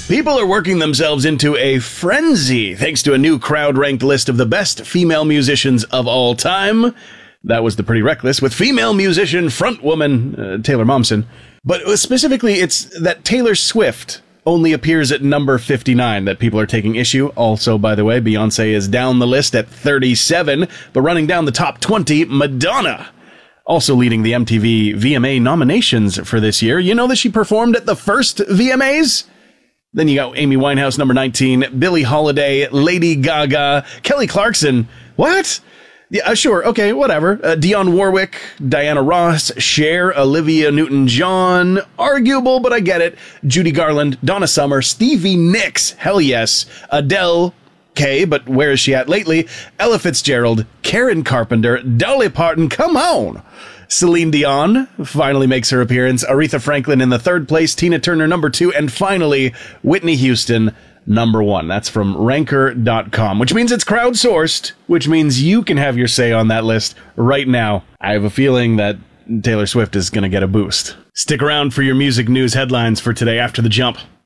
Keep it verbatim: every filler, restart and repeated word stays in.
People are working themselves into a frenzy thanks to a new crowd-ranked list of the best female musicians of all time. That was the Pretty Reckless with female musician frontwoman uh, Taylor Momsen. But specifically, it's that Taylor Swift only appears at number fifty-nine that people are taking issue. Also, by the way, Beyonce is down the list at thirty-seven, but running down the top twenty, Madonna. Also leading the M T V V M A nominations for this year. You know that she performed at the first V M As? Then you got Amy Winehouse, number nineteen, Billie Holiday, Lady Gaga, Kelly Clarkson. What? Yeah, uh, sure, okay, whatever. Uh, Dionne Warwick, Diana Ross, Cher, Olivia Newton-John, arguable, but I get it. Judy Garland, Donna Summer, Stevie Nicks, hell yes. Adele, okay, but where is she at lately? Ella Fitzgerald, Karen Carpenter, Dolly Parton, come on. Celine Dion finally makes her appearance. Aretha Franklin in the third place, Tina Turner number two, and finally, Whitney Houston number one. That's from ranker dot com, which means it's crowdsourced, which means you can have your say on that list right now. I have a feeling that Taylor Swift is going to get a boost. Stick around for your music news headlines for today after the jump.